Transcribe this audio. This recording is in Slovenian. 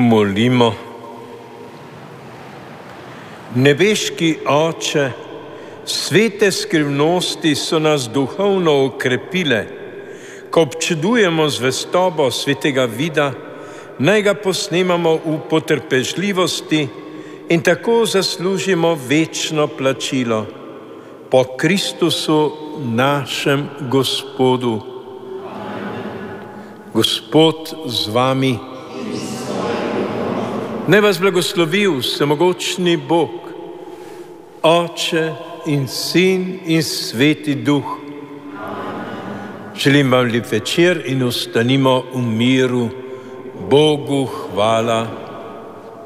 Molimo. Nebeški Oče, svete skrivnosti so nas duhovno okrepile. Ko občudujemo zvestobo svetega vida, naj ga posnemamo v potrpežljivosti in tako zaslužimo večno plačilo. Po Kristusu našem Gospodu. Gospod z vami. Naj vas blagoslovi vsemogočni Bog, Oče in Sin in Sveti Duh. Želim vam lep večer in ostanimo v miru. Bogu hvala.